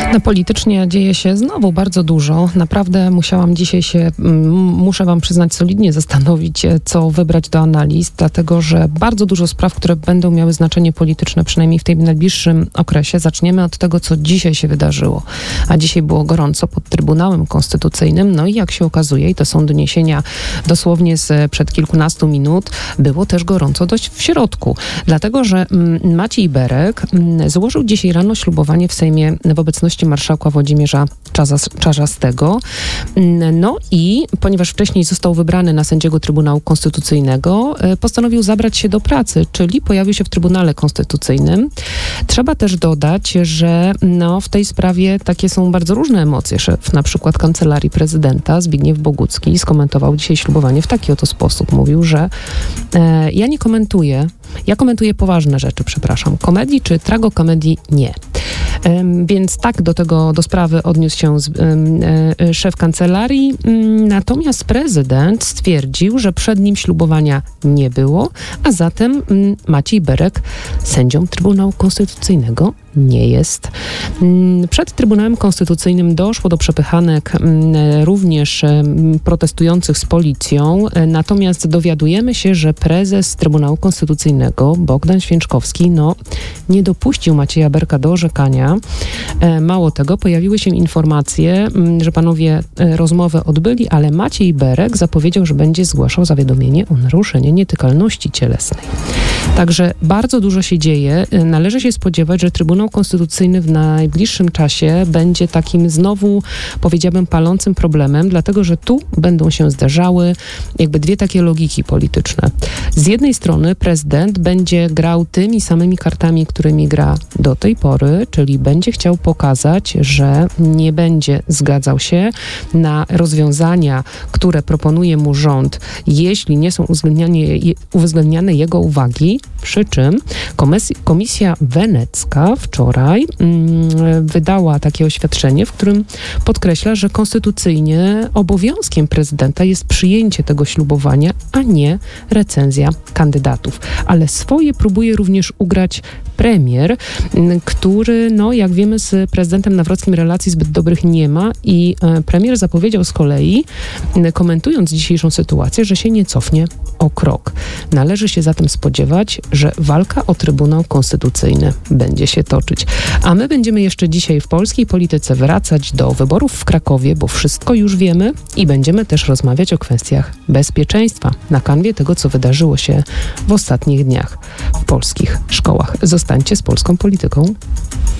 Politycznie dzieje się znowu bardzo dużo. Naprawdę muszę wam przyznać, solidnie zastanowić, co wybrać do analiz, dlatego że bardzo dużo spraw, które będą miały znaczenie polityczne, przynajmniej w tym najbliższym okresie. Zaczniemy od tego, co dzisiaj się wydarzyło. A dzisiaj było gorąco pod Trybunałem Konstytucyjnym. No i jak się okazuje, i to są doniesienia dosłownie sprzed kilkunastu minut, było też gorąco dość w środku. Dlatego, że Maciej Berek złożył dzisiaj rano ślubowanie w Sejmie w obecności marszałka Włodzimierza Czarzastego. No i ponieważ wcześniej został wybrany na sędziego Trybunału Konstytucyjnego, postanowił zabrać się do pracy, czyli pojawił się w Trybunale Konstytucyjnym. Trzeba też dodać, że w tej sprawie takie są bardzo różne emocje. Szef na przykład Kancelarii Prezydenta Zbigniew Bogucki skomentował dzisiaj ślubowanie w taki oto sposób. Mówił, że ja nie komentuję, ja komentuję poważne rzeczy, komedii czy tragokomedii nie. Więc tak do sprawy odniósł się szef kancelarii, natomiast prezydent stwierdził, że przed nim ślubowania nie było, a zatem Maciej Berek sędzią Trybunału Konstytucyjnego nie jest. Przed Trybunałem Konstytucyjnym doszło do przepychanek również protestujących z policją, natomiast dowiadujemy się, że prezes Trybunału Konstytucyjnego Bogdan Święczkowski nie dopuścił Macieja Berka do orzekania. Mało tego, pojawiły się informacje, że panowie rozmowę odbyli, ale Maciej Berek zapowiedział, że będzie zgłaszał zawiadomienie o naruszenie nietykalności cielesnej. Także bardzo dużo się dzieje. Należy się spodziewać, że Trybunał Konstytucyjny w najbliższym czasie będzie takim znowu, powiedziałabym, palącym problemem, dlatego że tu będą się zderzały jakby dwie takie logiki polityczne. Z jednej strony prezydent będzie grał tymi samymi kartami, którymi gra do tej pory, czyli będzie chciał pokazać, że nie będzie zgadzał się na rozwiązania, które proponuje mu rząd, jeśli nie są uwzględniane jego uwagi, przy czym Komisja Wenecka wczoraj wydała takie oświadczenie, w którym podkreśla, że konstytucyjnie obowiązkiem prezydenta jest przyjęcie tego ślubowania, a nie recenzja kandydatów. Ale swoje próbuje również ugrać premier, który, jak wiemy, z prezydentem Nawrockim relacji zbyt dobrych nie ma i premier zapowiedział z kolei, komentując dzisiejszą sytuację, że się nie cofnie o krok. Należy się zatem spodziewać, że walka o Trybunał Konstytucyjny będzie się toczyć. A my będziemy jeszcze dzisiaj w polskiej polityce wracać do wyborów w Krakowie, bo wszystko już wiemy i będziemy też rozmawiać o kwestiach bezpieczeństwa na kanwie tego, co wydarzyło się w ostatnich dniach w polskich szkołach. Zostańcie z Polską Polityką.